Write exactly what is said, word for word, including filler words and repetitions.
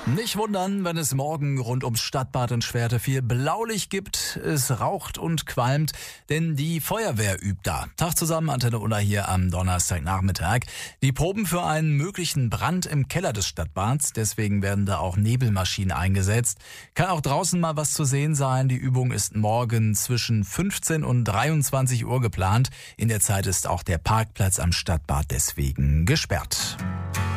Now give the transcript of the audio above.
Nicht wundern, wenn es morgen rund ums Stadtbad in Schwerte viel Blaulicht gibt. Es raucht und qualmt, denn die Feuerwehr übt da. Tag zusammen, Antenne Unna hier am Donnerstagnachmittag. Die proben für einen möglichen Brand im Keller des Stadtbads. Deswegen werden da auch Nebelmaschinen eingesetzt. Kann auch draußen mal was zu sehen sein. Die Übung ist morgen zwischen fünfzehn und dreiundzwanzig Uhr geplant. In der Zeit ist auch der Parkplatz am Stadtbad deswegen gesperrt.